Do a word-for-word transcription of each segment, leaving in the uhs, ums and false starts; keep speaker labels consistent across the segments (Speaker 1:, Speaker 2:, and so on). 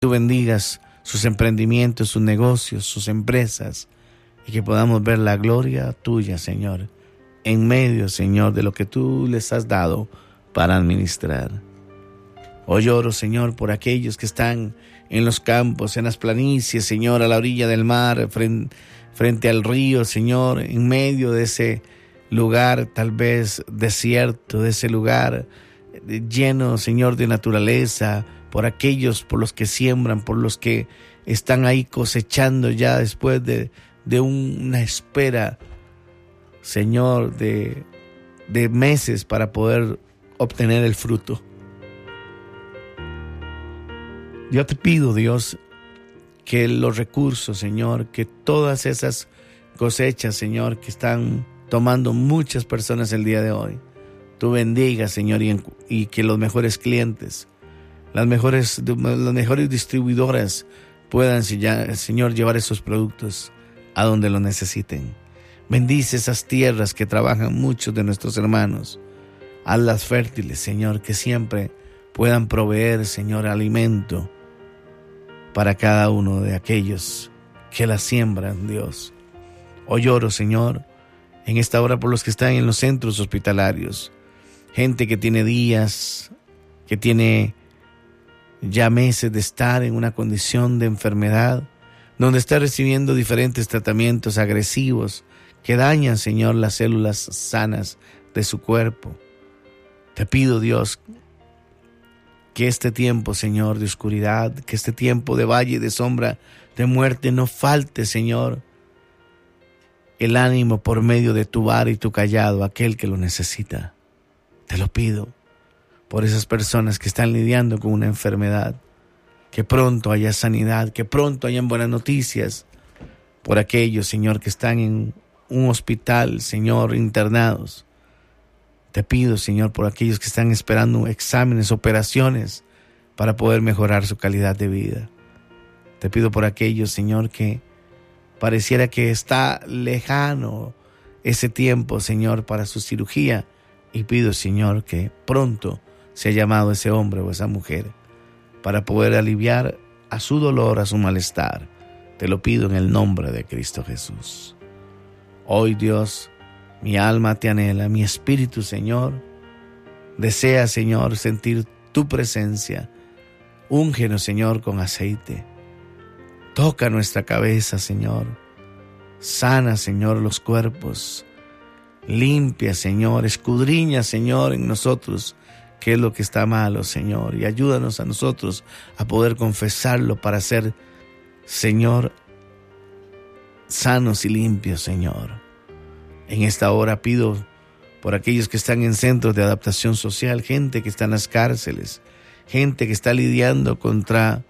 Speaker 1: tú bendigas sus emprendimientos, sus negocios, sus empresas, y que podamos ver la gloria tuya, Señor, en medio, Señor, de lo que tú les has dado para administrar. Hoy oro, Señor, por aquellos que están en los campos, en las planicies, Señor, a la orilla del mar, frente, frente al río, Señor, en medio de ese lugar tal vez desierto, de ese lugar lleno, Señor, de naturaleza, por aquellos por los que siembran, por los que están ahí cosechando ya después de, de una espera, Señor, de, de meses para poder obtener el fruto. Yo te pido, Dios, que los recursos, Señor, que todas esas cosechas, Señor, que están tomando muchas personas el día de hoy, tú bendigas, Señor, y, y que los mejores clientes, las mejores, las mejores distribuidoras puedan, Señor, llevar esos productos a donde lo necesiten. Bendice esas tierras que trabajan muchos de nuestros hermanos. Hazlas fértiles, Señor, que siempre puedan proveer, Señor, alimento para cada uno de aquellos que la siembran, Dios. Hoy oro, Señor, en esta hora por los que están en los centros hospitalarios, gente que tiene días, que tiene ya meses de estar en una condición de enfermedad, donde está recibiendo diferentes tratamientos agresivos que dañan, Señor, las células sanas de su cuerpo. Te pido, Dios, que este tiempo, Señor, de oscuridad, que este tiempo de valle de sombra de muerte no falte, Señor, el ánimo por medio de tu vara y tu callado a aquel que lo necesita. Te lo pido por esas personas que están lidiando con una enfermedad, que pronto haya sanidad, que pronto hayan buenas noticias, por aquellos, Señor, que están en un hospital, Señor, internados. Te pido, Señor, por aquellos que están esperando exámenes, operaciones, para poder mejorar su calidad de vida. Te pido por aquellos, Señor, que pareciera que está lejano ese tiempo, Señor, para su cirugía. Y pido, Señor, que pronto sea llamado ese hombre o esa mujer para poder aliviar a su dolor, a su malestar. Te lo pido en el nombre de Cristo Jesús. Hoy, Dios, mi alma te anhela, mi espíritu, Señor, desea, Señor, sentir tu presencia. Úngenos, Señor, con aceite. Toca nuestra cabeza, Señor. Sana, Señor, los cuerpos. Limpia, Señor. Escudriña, Señor, en nosotros qué es lo que está malo, Señor. Y ayúdanos a nosotros a poder confesarlo para ser, Señor, sanos y limpios, Señor. En esta hora pido por aquellos que están en centros de adaptación social, gente que está en las cárceles, gente que está lidiando contra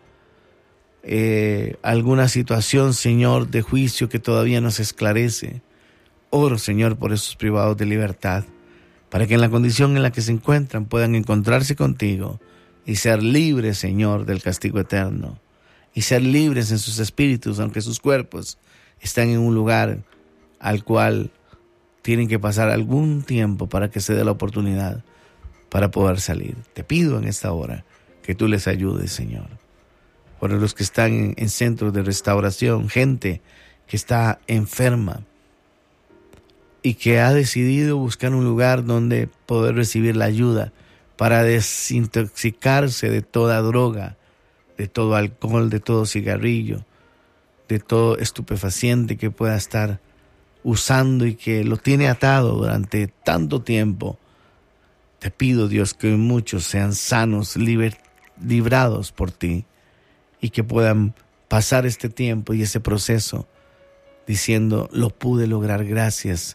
Speaker 1: eh, alguna situación, Señor, de juicio que todavía no se esclarece. Oro, Señor, por esos privados de libertad, para que en la condición en la que se encuentran puedan encontrarse contigo y ser libres, Señor, del castigo eterno, y ser libres en sus espíritus, aunque sus cuerpos están en un lugar al cual tienen que pasar algún tiempo para que se dé la oportunidad para poder salir. Te pido en esta hora que tú les ayudes, Señor. Por los que están en, en centros de restauración, gente que está enferma y que ha decidido buscar un lugar donde poder recibir la ayuda para desintoxicarse de toda droga, de todo alcohol, de todo cigarrillo, de todo estupefaciente que pueda estar usando y que lo tiene atado durante tanto tiempo. Te pido, Dios, que muchos sean sanos, liber, librados por ti, y que puedan pasar este tiempo y ese proceso diciendo, lo pude lograr gracias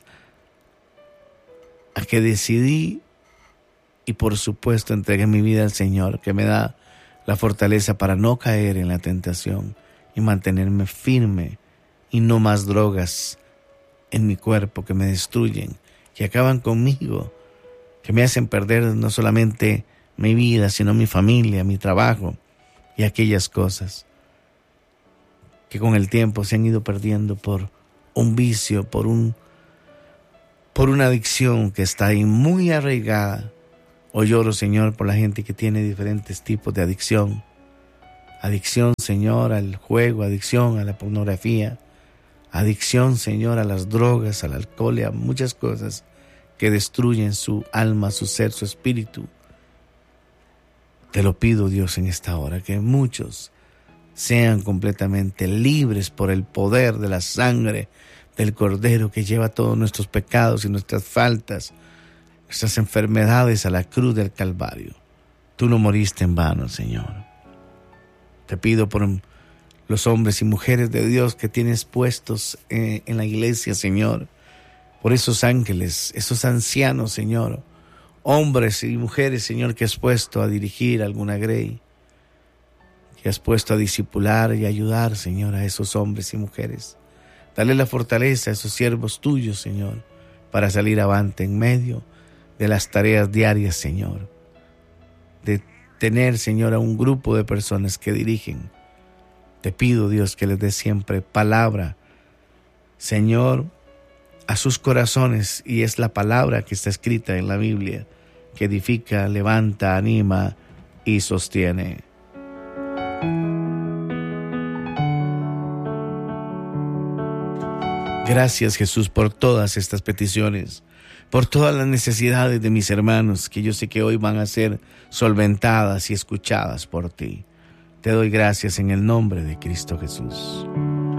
Speaker 1: a que decidí y por supuesto entregué mi vida al Señor, que me da la fortaleza para no caer en la tentación y mantenerme firme, y no más drogas en mi cuerpo que me destruyen, que acaban conmigo, que me hacen perder no solamente mi vida, sino mi familia, mi trabajo y aquellas cosas que con el tiempo se han ido perdiendo por un vicio, por un por una adicción que está ahí muy arraigada. Hoy oro, Señor, por la gente que tiene diferentes tipos de adicción, Adicción, Señor, al juego, adicción a la pornografía, adicción, Señor, a las drogas, al alcohol y a muchas cosas que destruyen su alma, su ser, su espíritu. Te lo pido, Dios, en esta hora, que muchos sean completamente libres por el poder de la sangre del Cordero que lleva todos nuestros pecados y nuestras faltas, nuestras enfermedades a la cruz del Calvario. Tú no moriste en vano, Señor. Te pido por los hombres y mujeres de Dios que tienes puestos en, en la iglesia, Señor, por esos ángeles, esos ancianos, Señor, hombres y mujeres, Señor, que has puesto a dirigir alguna grey, que has puesto a discipular y ayudar, Señor, a esos hombres y mujeres. Dale la fortaleza a esos siervos tuyos, Señor, para salir avante en medio de las tareas diarias, Señor, de tener, Señor, a un grupo de personas que dirigen. Te pido, Dios, que les dé siempre palabra, Señor, a sus corazones, y es la palabra que está escrita en la Biblia, que edifica, levanta, anima y sostiene. Gracias, Jesús, por todas estas peticiones, por todas las necesidades de mis hermanos, que yo sé que hoy van a ser solventadas y escuchadas por ti. Te doy gracias en el nombre de Cristo Jesús.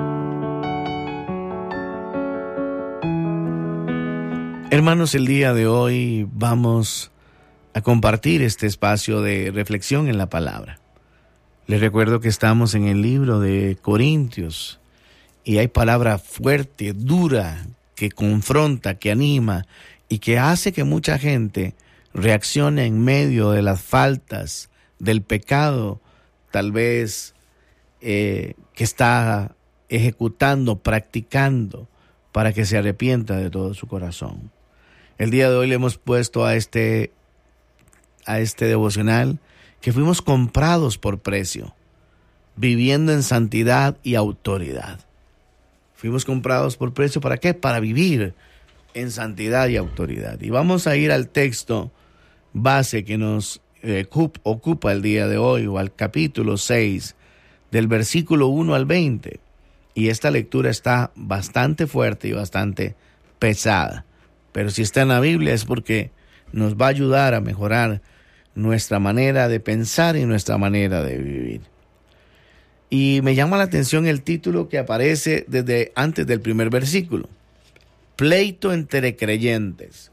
Speaker 1: Hermanos, el día de hoy vamos a compartir este espacio de reflexión en la palabra. Les recuerdo que estamos en el libro de Corintios y hay palabra fuerte, dura, que confronta, que anima y que hace que mucha gente reaccione en medio de las faltas, del pecado, tal vez eh, que está ejecutando, practicando, para que se arrepienta de todo su corazón. El día de hoy le hemos puesto a este, a este devocional que fuimos comprados por precio, viviendo en santidad y autoridad. Fuimos comprados por precio, ¿para qué? Para vivir en santidad y autoridad. Y vamos a ir al texto base que nos eh, ocupa el día de hoy, o al capítulo seis, del versículo uno al veinte. Y esta lectura está bastante fuerte y bastante pesada. Pero si está en la Biblia es porque nos va a ayudar a mejorar nuestra manera de pensar y nuestra manera de vivir. Y me llama la atención el título que aparece desde antes del primer versículo. Pleito entre creyentes.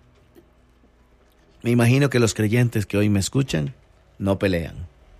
Speaker 1: Me imagino que los creyentes que hoy me escuchan no pelean.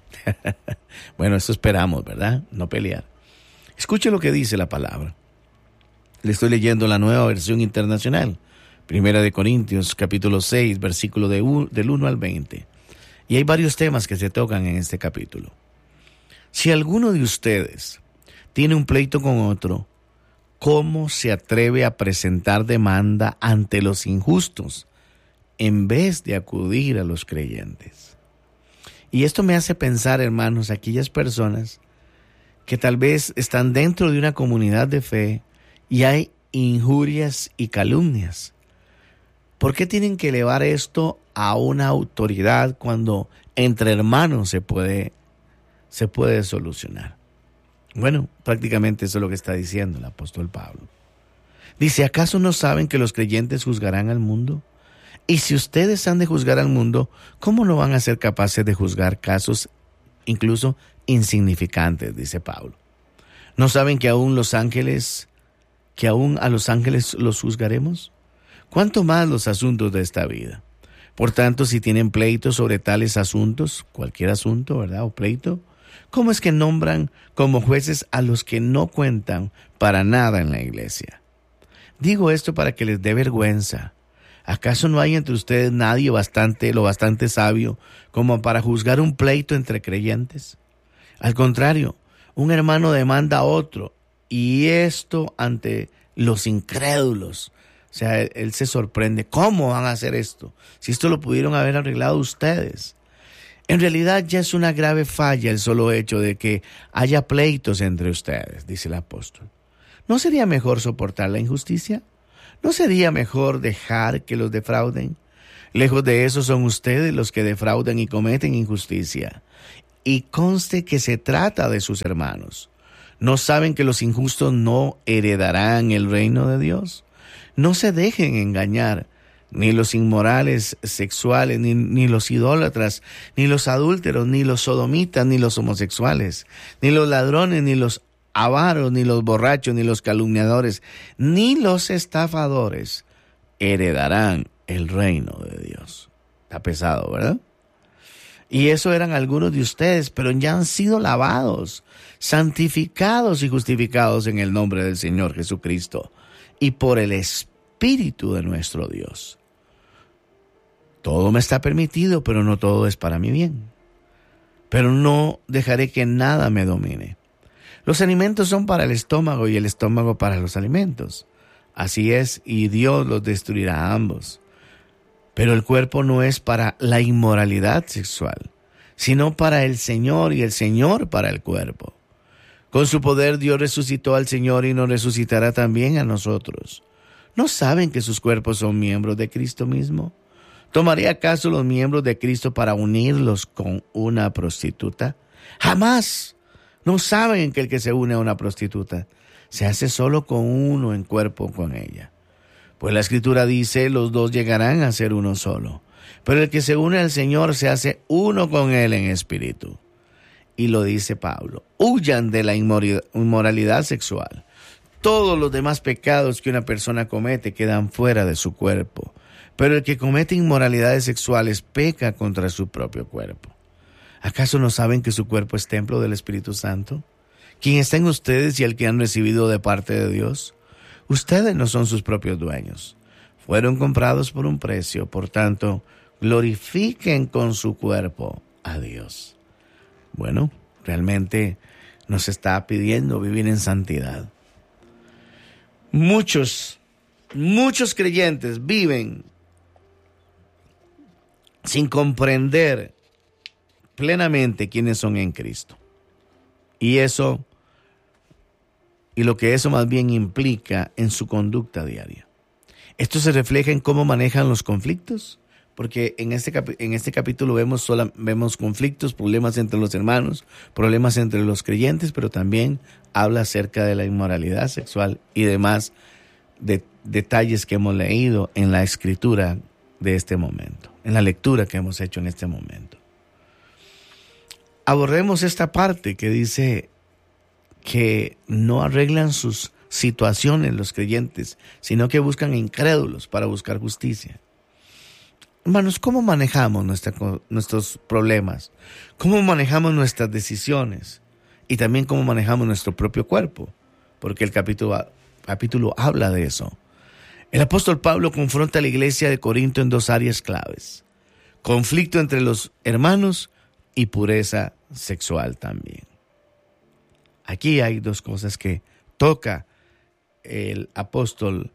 Speaker 1: Bueno, eso esperamos, ¿verdad? No pelear. Escuche lo que dice la palabra. Le estoy leyendo la Nueva Versión Internacional. Primera de Corintios, capítulo seis, versículo de un, del uno al veinte. Y hay varios temas que se tocan en este capítulo. Si alguno de ustedes tiene un pleito con otro, ¿cómo se atreve a presentar demanda ante los injustos en vez de acudir a los creyentes? Y esto me hace pensar, hermanos, a aquellas personas que tal vez están dentro de una comunidad de fe y hay injurias y calumnias. ¿Por qué tienen que elevar esto a una autoridad cuando entre hermanos se puede se puede solucionar? Bueno, prácticamente eso es lo que está diciendo el apóstol Pablo. Dice, ¿acaso no saben que los creyentes juzgarán al mundo? Y si ustedes han de juzgar al mundo, ¿cómo no van a ser capaces de juzgar casos incluso insignificantes? Dice Pablo. ¿No saben que aún los ángeles, que aún a los ángeles los juzgaremos? ¿Cuánto más los asuntos de esta vida? Por tanto, si tienen pleitos sobre tales asuntos, cualquier asunto, ¿verdad? O pleito, ¿cómo es que nombran como jueces a los que no cuentan para nada en la iglesia? Digo esto para que les dé vergüenza. ¿Acaso no hay entre ustedes nadie bastante, lo bastante sabio como para juzgar un pleito entre creyentes? Al contrario, un hermano demanda a otro, y esto ante los incrédulos. O sea, él, él se sorprende. ¿Cómo van a hacer esto? Si esto lo pudieron haber arreglado ustedes. En realidad ya es una grave falla el solo hecho de que haya pleitos entre ustedes, dice el apóstol. ¿No sería mejor soportar la injusticia? ¿No sería mejor dejar que los defrauden? Lejos de eso son ustedes los que defraudan y cometen injusticia. y conste que se trata de sus hermanos. ¿No saben que los injustos no heredarán el reino de Dios? No se dejen engañar, ni los inmorales sexuales, ni, ni los idólatras, ni los adúlteros, ni los sodomitas, ni los homosexuales, ni los ladrones, ni los avaros, ni los borrachos, ni los calumniadores, ni los estafadores heredarán el reino de Dios. Está pesado, ¿verdad? Y eso eran algunos de ustedes, pero ya han sido lavados, santificados y justificados en el nombre del Señor Jesucristo y por el Espíritu de nuestro Dios. Todo me está permitido, pero no todo es para mi bien. Pero no dejaré que nada me domine. Los alimentos son para el estómago y el estómago para los alimentos. Así es, y Dios los destruirá a ambos. Pero el cuerpo no es para la inmoralidad sexual, sino para el Señor y el Señor para el cuerpo. Con su poder Dios resucitó al Señor y nos resucitará también a nosotros. ¿No saben que sus cuerpos son miembros de Cristo mismo? ¿Tomaría acaso los miembros de Cristo para unirlos con una prostituta? ¡Jamás! ¿No saben que el que se une a una prostituta se hace solo con uno en cuerpo con ella? Pues la Escritura dice, los dos llegarán a ser uno solo. Pero el que se une al Señor se hace uno con Él en espíritu. Y lo dice Pablo, huyan de la inmoralidad sexual. Todos los demás pecados que una persona comete quedan fuera de su cuerpo. Pero el que comete inmoralidades sexuales peca contra su propio cuerpo. ¿Acaso no saben que su cuerpo es templo del Espíritu Santo, quien está en ustedes y el que han recibido de parte de Dios? Ustedes no son sus propios dueños. Fueron comprados por un precio, por tanto, glorifiquen con su cuerpo a Dios. Bueno, realmente nos está pidiendo vivir en santidad. Muchos, muchos creyentes viven sin comprender plenamente quiénes son en Cristo. Y eso, y lo que eso más bien implica en su conducta diaria. Esto se refleja en cómo manejan los conflictos, porque en este, capi- en este capítulo vemos, sola, vemos conflictos, problemas entre los hermanos, problemas entre los creyentes, pero también habla acerca de la inmoralidad sexual y demás de, detalles que hemos leído en la escritura de este momento, en la lectura que hemos hecho en este momento. Abordemos esta parte que dice que no arreglan sus situaciones los creyentes, sino que buscan incrédulos para buscar justicia. Hermanos, ¿cómo manejamos nuestra, nuestros problemas? ¿Cómo manejamos nuestras decisiones? Y también cómo manejamos nuestro propio cuerpo, porque el capítulo, capítulo habla de eso. El apóstol Pablo confronta a la iglesia de Corinto en dos áreas claves: conflicto entre los hermanos y pureza sexual también. Aquí hay dos cosas que toca el apóstol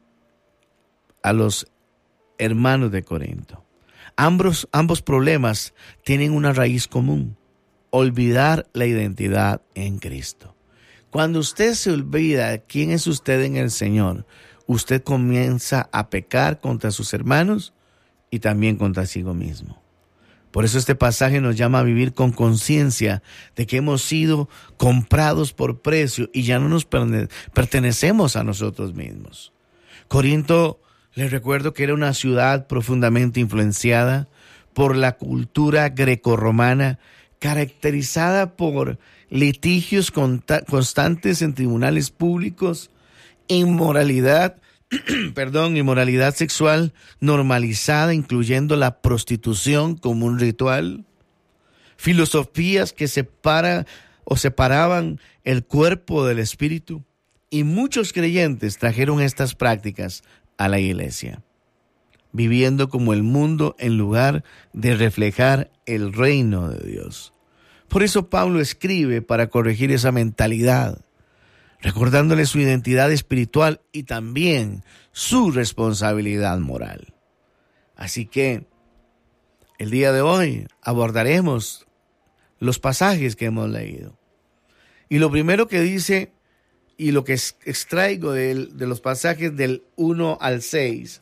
Speaker 1: a los hermanos de Corinto. Ambos, ambos problemas tienen una raíz común: olvidar la identidad en Cristo. Cuando usted se olvida quién es usted en el Señor, usted comienza a pecar contra sus hermanos y también contra sí mismo. Por eso este pasaje nos llama a vivir con conciencia de que hemos sido comprados por precio y ya no nos pertenecemos a nosotros mismos. Corinto, les recuerdo que era una ciudad profundamente influenciada por la cultura grecorromana, caracterizada por litigios constantes en tribunales públicos, inmoralidad, perdón, inmoralidad sexual normalizada, incluyendo la prostitución como un ritual, filosofías que separa o separaban el cuerpo del espíritu, y muchos creyentes trajeron estas prácticas a la iglesia, viviendo como el mundo en lugar de reflejar el reino de Dios. Por eso Pablo escribe para corregir esa mentalidad, recordándole su identidad espiritual y también su responsabilidad moral. Así que el día de hoy abordaremos los pasajes que hemos leído. Y lo primero que dice, y lo que extraigo de, de los pasajes del uno al seis,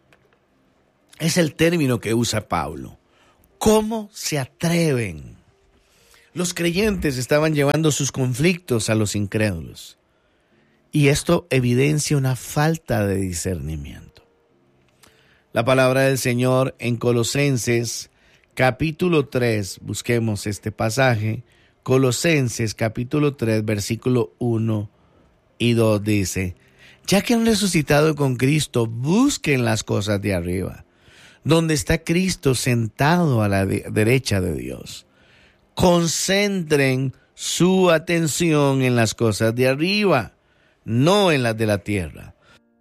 Speaker 1: es el término que usa Pablo. ¿Cómo se atreven? Los creyentes estaban llevando sus conflictos a los incrédulos. Y esto evidencia una falta de discernimiento. La palabra del Señor en Colosenses capítulo tres, busquemos este pasaje. Colosenses capítulo tres, versículo uno y dos dice: ya que han resucitado con Cristo, busquen las cosas de arriba, donde está Cristo sentado a la de- derecha de Dios. Concentren su atención en las cosas de arriba, no en las de la tierra,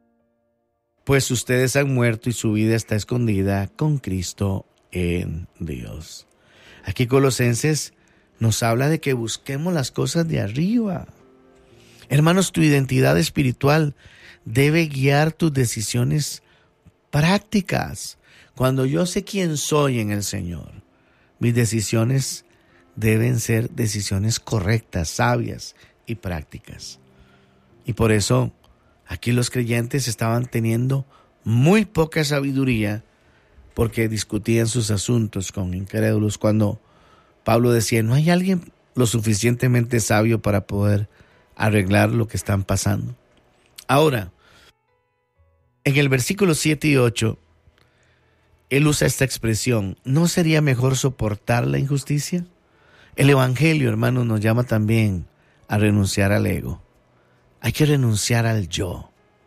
Speaker 1: pues ustedes han muerto y su vida está escondida con Cristo en Dios. Aquí Colosenses nos habla de que busquemos las cosas de arriba. Hermanos, tu identidad espiritual debe guiar tus decisiones prácticas. Cuando yo sé quién soy en el Señor, mis decisiones deben ser decisiones correctas, sabias y prácticas. Y por eso aquí los creyentes estaban teniendo muy poca sabiduría porque discutían sus asuntos con incrédulos, cuando Pablo decía: no hay alguien lo suficientemente sabio para poder arreglar lo que están pasando. Ahora, en el versículo siete y ocho, él usa esta expresión: ¿no sería mejor soportar la injusticia? El Evangelio, hermanos, nos llama también a renunciar al ego. Hay que renunciar al yo.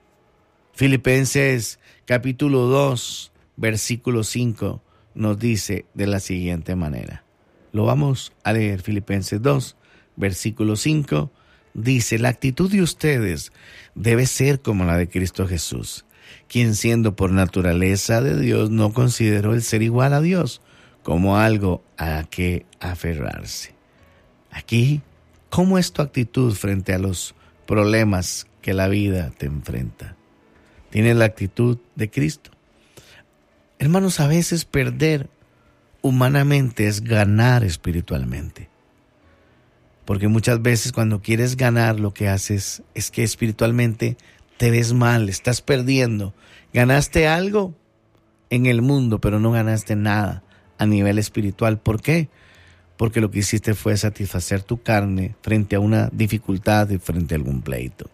Speaker 1: Filipenses capítulo dos, versículo cinco, nos dice de la siguiente manera. Lo vamos a leer. Filipenses dos, versículo cinco, dice: la actitud de ustedes debe ser como la de Cristo Jesús, quien siendo por naturaleza de Dios no consideró el ser igual a Dios como algo a que aferrarse. Aquí, ¿cómo es tu actitud frente a los problemas que la vida te enfrenta? ¿Tienes la actitud de Cristo? Hermanos, a veces perder humanamente es ganar espiritualmente. Porque muchas veces cuando quieres ganar, lo que haces es que espiritualmente te ves mal, estás perdiendo. Ganaste algo en el mundo, pero no ganaste nada a nivel espiritual. ¿Por qué? Porque lo que hiciste fue satisfacer tu carne frente a una dificultad y frente a algún pleito.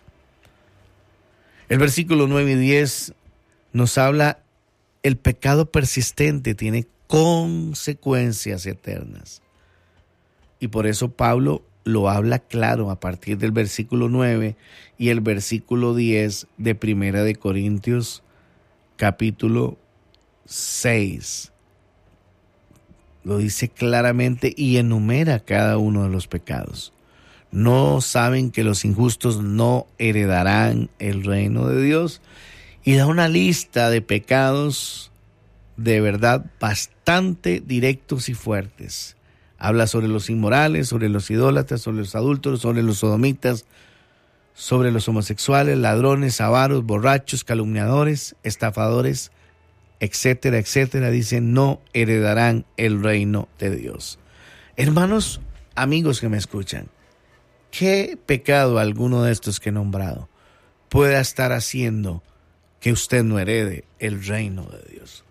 Speaker 1: El versículo nueve y diez nos habla: el pecado persistente tiene consecuencias eternas. Y por eso Pablo lo habla claro a partir del versículo nueve y el versículo diez de Primera de Corintios capítulo seis. Lo dice claramente y enumera cada uno de los pecados. ¿No saben que los injustos no heredarán el reino de Dios? Y da una lista de pecados de verdad bastante directos y fuertes. Habla sobre los inmorales, sobre los idólatras, sobre los adúlteros, sobre los sodomitas, sobre los homosexuales, ladrones, avaros, borrachos, calumniadores, estafadores, etcétera, etcétera. Dice: no heredarán el reino de Dios. Hermanos, amigos que me escuchan, ¿qué pecado alguno de estos que he nombrado pueda estar haciendo que usted no herede el reino de Dios?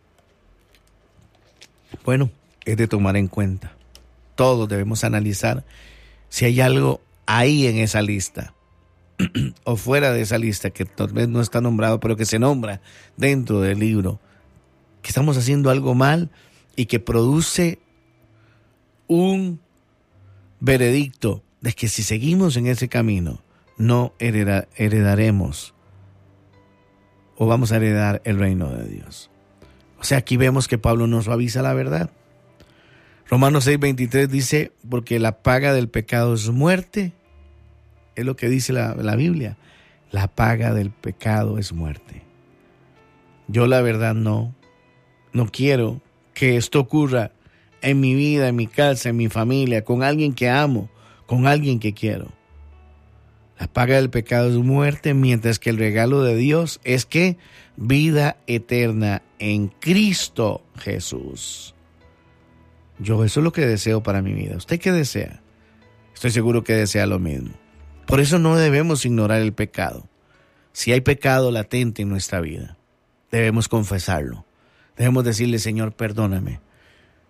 Speaker 1: Bueno, es de tomar en cuenta. Todos debemos analizar si hay algo ahí en esa lista o fuera de esa lista que tal vez no está nombrado, pero que se nombra dentro del libro, que estamos haciendo algo mal y que produce un veredicto de que si seguimos en ese camino no hereda, heredaremos o vamos a heredar el reino de Dios. O sea, aquí vemos que Pablo nos avisa la verdad. Romanos seis veintitrés dice: porque la paga del pecado es muerte. Es lo que dice la, la Biblia. La paga del pecado es muerte. Yo la verdad no, no quiero que esto ocurra en mi vida, en mi casa, en mi familia, con alguien que amo, con alguien que quiero. La paga del pecado es muerte, mientras que el regalo de Dios es que vida eterna en Cristo Jesús. Yo eso es lo que deseo para mi vida. ¿Usted qué desea? Estoy seguro que desea lo mismo. Por eso no debemos ignorar el pecado. Si hay pecado latente en nuestra vida, debemos confesarlo. Debemos decirle: Señor, perdóname,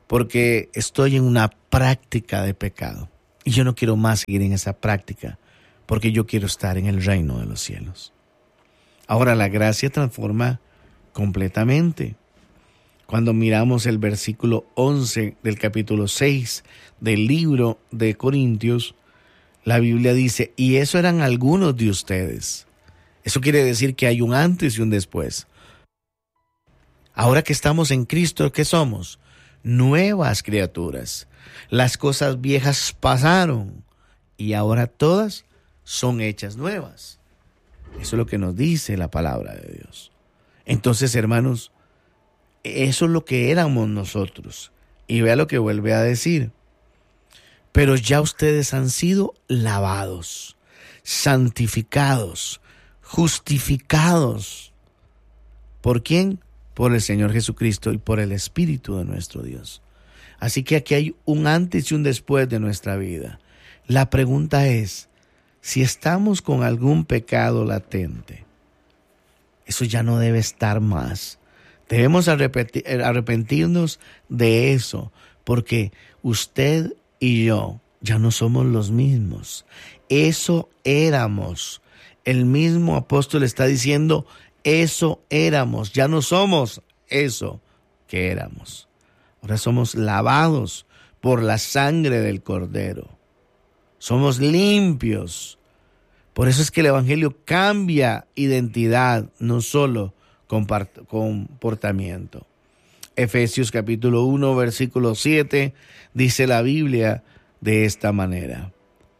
Speaker 1: porque estoy en una práctica de pecado. Y yo no quiero más seguir en esa práctica, porque yo quiero estar en el reino de los cielos. Ahora, la gracia transforma completamente. Cuando miramos el versículo once del capítulo seis del libro de Corintios, la Biblia dice, y eso eran algunos de ustedes. Eso quiere decir que hay un antes y un después. Ahora que estamos en Cristo, ¿qué somos? Nuevas criaturas. Las cosas viejas pasaron y ahora todas son hechas nuevas. Eso es lo que nos dice la palabra de Dios. Entonces, hermanos, eso es lo que éramos nosotros. Y vea lo que vuelve a decir. Pero ya ustedes han sido lavados, santificados, justificados. ¿Por quién? Por el Señor Jesucristo y por el Espíritu de nuestro Dios. Así que aquí hay un antes y un después de nuestra vida. La pregunta es, si estamos con algún pecado latente, eso ya no debe estar más. Debemos arrepentirnos de eso, porque usted y yo ya no somos los mismos. Eso éramos. El mismo apóstol está diciendo, eso éramos, ya no somos eso que éramos. Ahora somos lavados por la sangre del Cordero. Somos limpios. Por eso es que el Evangelio cambia identidad, no solo comportamiento. Efesios capítulo uno, versículo siete, dice la Biblia de esta manera.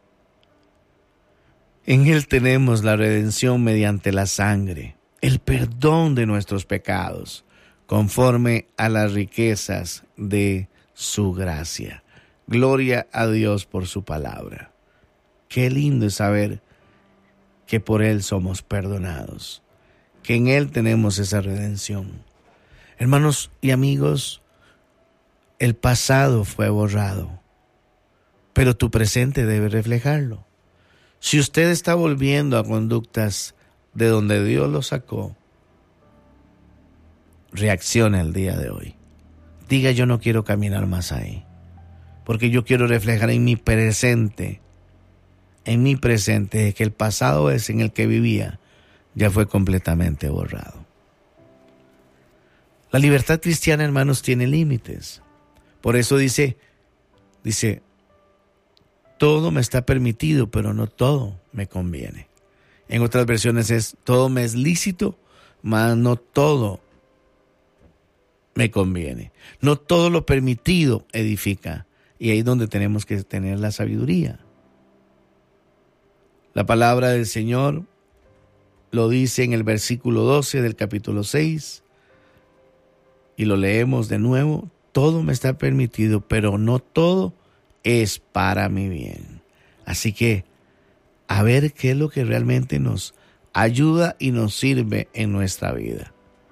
Speaker 1: En Él tenemos la redención mediante la sangre, el perdón de nuestros pecados, conforme a las riquezas de su gracia. Gloria a Dios por su palabra. Qué lindo es saber que por Él somos perdonados, que en Él tenemos esa redención. Hermanos y amigos, el pasado fue borrado, pero tu presente debe reflejarlo. Si usted está volviendo a conductas de donde Dios lo sacó, reaccione el día de hoy. Diga, yo no quiero caminar más ahí, porque yo quiero reflejar en mi presente, en mi presente, que el pasado es en el que vivía, ya fue completamente borrado. La libertad cristiana, hermanos, tiene límites. Por eso dice, dice, todo me está permitido, pero no todo me conviene. En otras versiones es, todo me es lícito, mas no todo me conviene. No todo lo permitido edifica. Y ahí es donde tenemos que tener la sabiduría. La palabra del Señor lo dice en el versículo doce del capítulo seis. Y lo leemos de nuevo. Todo me está permitido, pero no todo es para mi bien. Así que a ver qué es lo que realmente nos ayuda y nos sirve en nuestra vida.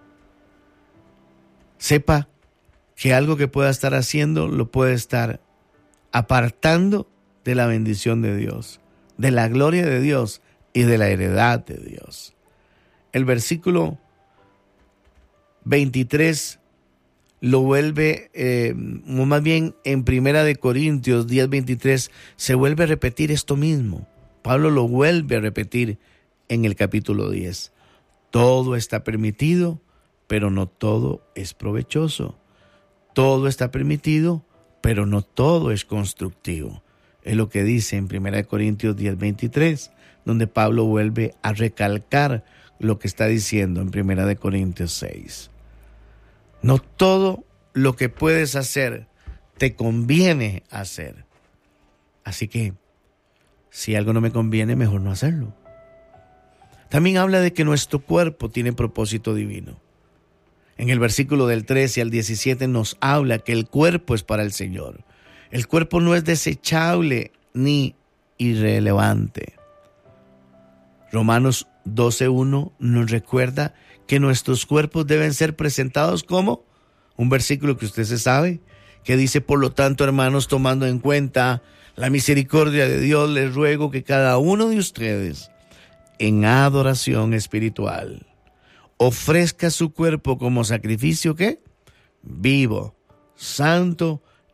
Speaker 1: Sepa que algo que pueda estar haciendo lo puede estar apartando de la bendición de Dios, de la gloria de Dios y de la heredad de Dios. El versículo veintitrés lo vuelve, eh, más bien en Primera de Corintios diez veintitrés, se vuelve a repetir esto mismo. Pablo lo vuelve a repetir en el capítulo diez. Todo está permitido, pero no todo es provechoso. Todo está permitido, pero no todo es constructivo. Es lo que dice en Primera de Corintios diez veintitrés, donde Pablo vuelve a recalcar lo que está diciendo en Primera de Corintios seis. No todo lo que puedes hacer te conviene hacer. Así que, si algo no me conviene, mejor no hacerlo. También habla de que nuestro cuerpo tiene propósito divino. En el versículo del trece al diecisiete nos habla que el cuerpo es para el Señor. El cuerpo no es desechable ni irrelevante. Romanos doce uno nos recuerda que nuestros cuerpos deben ser presentados como un versículo que usted se sabe, que dice, por lo tanto, hermanos, tomando en cuenta la misericordia de Dios, les ruego que cada uno de ustedes, en adoración espiritual, ofrezca su cuerpo como sacrificio, ¿qué? Vivo, santo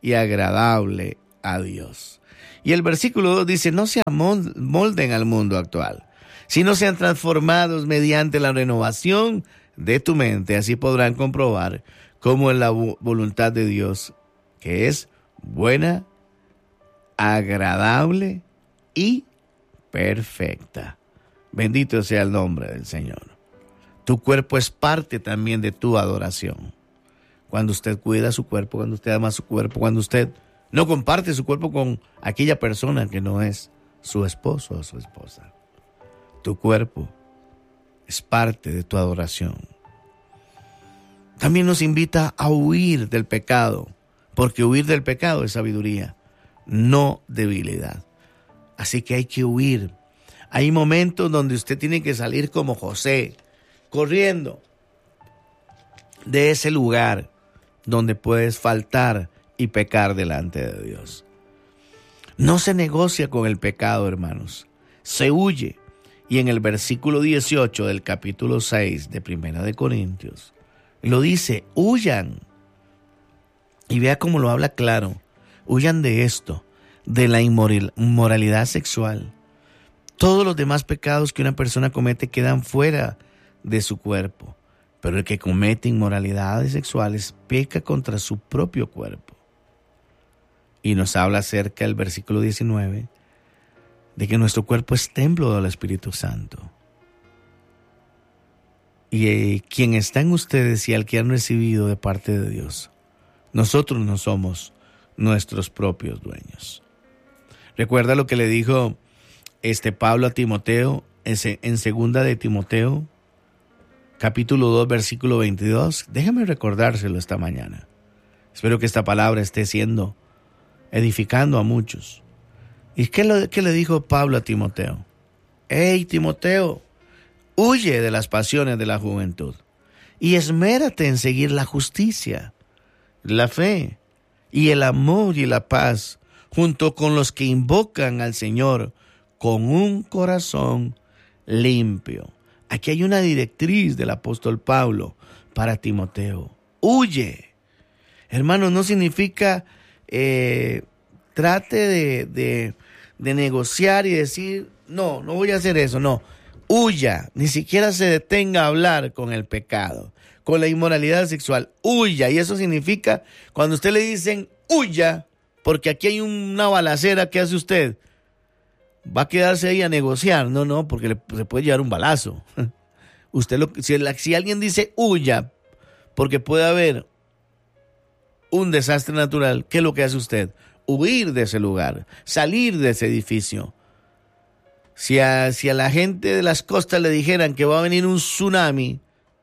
Speaker 1: y agradable a Dios. Y el versículo dos dice, no se amolden al mundo actual, sino sean transformados mediante la renovación de tu mente. Así podrán comprobar cómo es la voluntad de Dios, que es buena, agradable y perfecta. Bendito sea el nombre del Señor. Tu cuerpo es parte también de tu adoración. Cuando usted cuida su cuerpo, cuando usted ama su cuerpo, cuando usted no comparte su cuerpo con aquella persona que no es su esposo o su esposa. Tu cuerpo es parte de tu adoración. También nos invita a huir del pecado, porque huir del pecado es sabiduría, no debilidad. Así que hay que huir. Hay momentos donde usted tiene que salir como José, corriendo de ese lugar donde puedes faltar y pecar delante de Dios. No se negocia con el pecado, hermanos. Se huye. Y en el versículo dieciocho del capítulo seis de Primera de Corintios, lo dice, huyan. Y vea cómo lo habla claro. Huyan de esto, de la inmoralidad sexual. Todos los demás pecados que una persona comete quedan fuera de su cuerpo. Pero el que comete inmoralidades sexuales peca contra su propio cuerpo. Y nos habla acerca del versículo diecinueve de que nuestro cuerpo es templo del Espíritu Santo. Y eh, quien está en ustedes y al que han recibido de parte de Dios, nosotros no somos nuestros propios dueños. Recuerda lo que le dijo este Pablo a Timoteo en segunda de Timoteo, capítulo dos, versículo veintidós. Déjame recordárselo esta mañana. Espero que esta palabra esté siendo edificando a muchos. ¿Y qué, lo, qué le dijo Pablo a Timoteo? Hey, Timoteo, huye de las pasiones de la juventud y esmérate en seguir la justicia, la fe y el amor y la paz, junto con los que invocan al Señor con un corazón limpio. Aquí hay una directriz del apóstol Pablo para Timoteo. Huye. Hermanos, no significa eh, trate de, de, de negociar y decir, no, no voy a hacer eso, no. Huya, ni siquiera se detenga a hablar con el pecado, con la inmoralidad sexual. Huya, y eso significa cuando usted le dicen huya, porque aquí hay una balacera, ¿qué hace usted? ¿Va a quedarse ahí a negociar? No, no, porque le, se puede llevar un balazo. Usted lo, si, si alguien dice huya, porque puede haber un desastre natural, ¿qué es lo que hace usted? Huir de ese lugar, salir de ese edificio. Si a, si a la gente de las costas le dijeran que va a venir un tsunami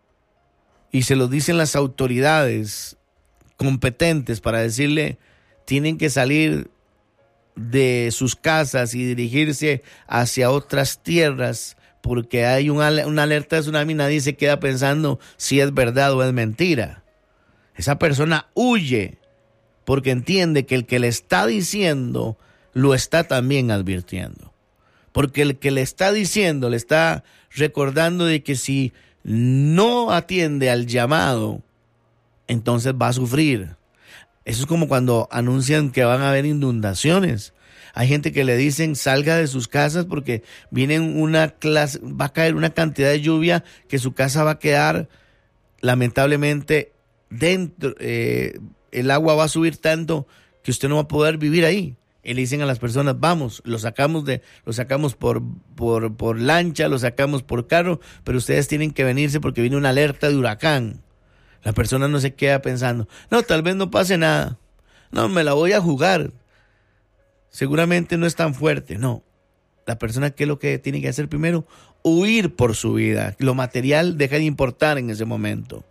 Speaker 1: y se lo dicen las autoridades competentes para decirle tienen que salir de sus casas y dirigirse hacia otras tierras porque hay una, una alerta de tsunami, nadie se queda pensando si es verdad o es mentira. Esa persona huye porque entiende que el que le está diciendo lo está también advirtiendo. Porque el que le está diciendo le está recordando de que si no atiende al llamado, entonces va a sufrir. Eso es como cuando anuncian que van a haber inundaciones. Hay gente que le dicen salga de sus casas porque viene una clase, va a caer una cantidad de lluvia que su casa va a quedar lamentablemente dentro, eh, el agua va a subir tanto que usted no va a poder vivir ahí. Y le dicen a las personas, vamos, lo sacamos de, lo sacamos por, por, por lancha, lo sacamos por carro, pero ustedes tienen que venirse porque viene una alerta de huracán. La persona no se queda pensando, no, tal vez no pase nada. No, me la voy a jugar. Seguramente no es tan fuerte. No. La persona, ¿qué es lo que tiene que hacer primero? Huir por su vida. Lo material deja de importar en ese momento.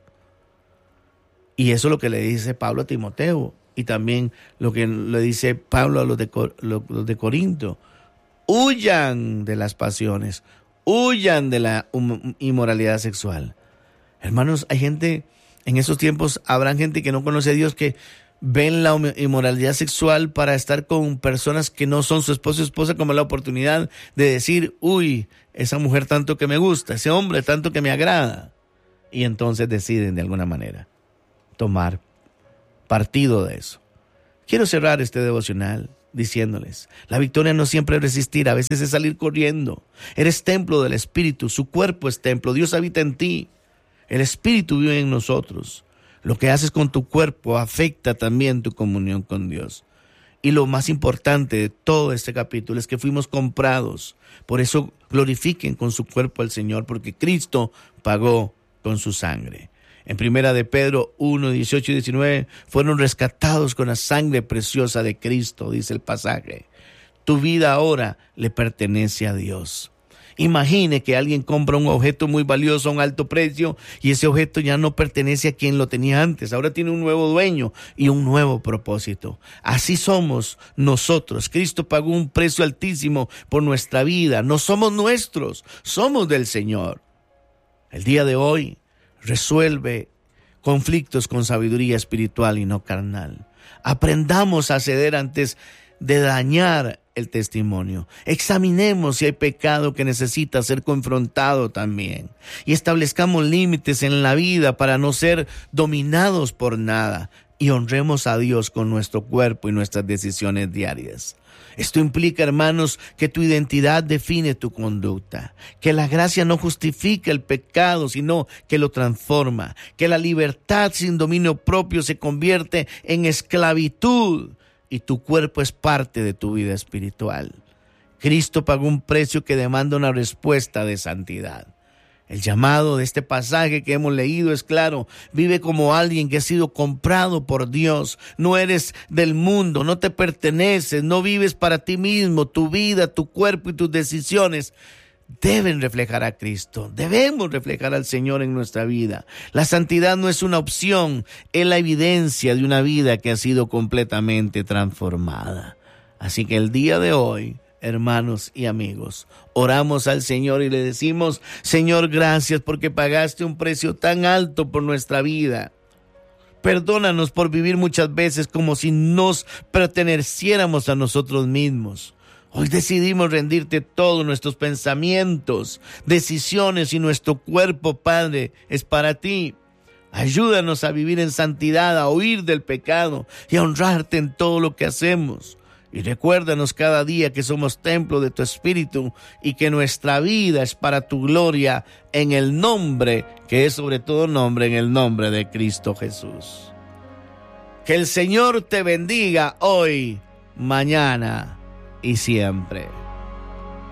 Speaker 1: Y eso es lo que le dice Pablo a Timoteo. Y también lo que le dice Pablo a los de, los de Corinto. Huyan de las pasiones. Huyan de la inmoralidad sexual. Hermanos, hay gente, en esos tiempos habrá gente que no conoce a Dios que ven la inmoralidad sexual para estar con personas que no son su esposo o esposa como la oportunidad de decir, uy, esa mujer tanto que me gusta, ese hombre tanto que me agrada. Y entonces deciden de alguna manera tomar partido de eso. Quiero cerrar este devocional diciéndoles, la victoria no siempre es resistir, a veces es salir corriendo. Eres templo del Espíritu, su cuerpo es templo, Dios habita en ti, el Espíritu vive en nosotros. Lo que haces con tu cuerpo afecta también tu comunión con Dios. Y lo más importante de todo este capítulo es que fuimos comprados. Por eso glorifiquen con su cuerpo al Señor, porque Cristo pagó con su sangre. En primera de Pedro uno, dieciocho y diecinueve, fueron rescatados con la sangre preciosa de Cristo, dice el pasaje. Tu vida ahora le pertenece a Dios. Imagine que alguien compra un objeto muy valioso a un alto precio y ese objeto ya no pertenece a quien lo tenía antes. Ahora tiene un nuevo dueño y un nuevo propósito. Así somos nosotros. Cristo pagó un precio altísimo por nuestra vida. No somos nuestros, somos del Señor. El día de hoy resuelve conflictos con sabiduría espiritual y no carnal. Aprendamos a ceder antes de dañar el testimonio. Examinemos si hay pecado que necesita ser confrontado también. Y establezcamos límites en la vida para no ser dominados por nada. Y honremos a Dios con nuestro cuerpo y nuestras decisiones diarias. Esto implica, hermanos, que tu identidad define tu conducta, que la gracia no justifica el pecado, sino que lo transforma, que la libertad sin dominio propio se convierte en esclavitud y tu cuerpo es parte de tu vida espiritual. Cristo pagó un precio que demanda una respuesta de santidad. El llamado de este pasaje que hemos leído es claro: vive como alguien que ha sido comprado por Dios. No eres del mundo, no te perteneces, no vives para ti mismo. Tu vida, tu cuerpo y tus decisiones deben reflejar a Cristo. Debemos reflejar al Señor en nuestra vida. La santidad no es una opción, es la evidencia de una vida que ha sido completamente transformada. Así que el día de hoy, hermanos y amigos, oramos al Señor y le decimos: Señor, gracias porque pagaste un precio tan alto por nuestra vida. Perdónanos por vivir muchas veces como si nos perteneciéramos a nosotros mismos. Hoy decidimos rendirte todos nuestros pensamientos, decisiones y nuestro cuerpo, Padre, es para ti. Ayúdanos a vivir en santidad, a huir del pecado y a honrarte en todo lo que hacemos. Y recuérdanos cada día que somos templo de tu Espíritu y que nuestra vida es para tu gloria, en el nombre que es sobre todo nombre, en el nombre de Cristo Jesús. Que el Señor te bendiga hoy, mañana y siempre.